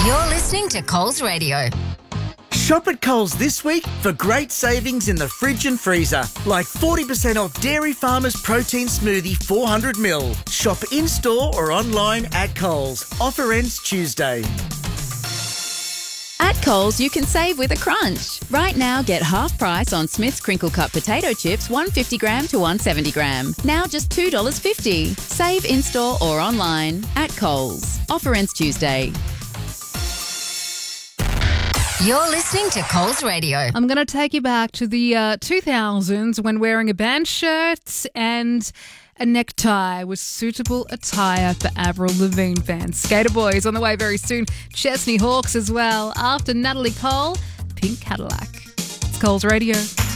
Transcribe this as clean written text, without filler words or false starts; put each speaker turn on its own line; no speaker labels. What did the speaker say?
You're listening to Coles Radio.
Shop at Coles this week for great savings in the fridge and freezer, like 40% off Dairy Farmers Protein Smoothie 400ml. Shop in-store or online at Coles. Offer ends Tuesday.
At Coles, you can save with a crunch. Right now, get half price on Smith's Crinkle Cut potato chips, 150 gram to 170 gram. Now just $2.50. Save in-store or online at Coles. Offer ends Tuesday.
You're listening to Coles Radio.
I'm going to take you back to the 2000s when wearing a band shirt and a necktie was suitable attire for Avril Lavigne fans. Skater Boys on the way very soon. Chesney Hawks as well. After Natalie Cole, Pink Cadillac. It's Coles Radio.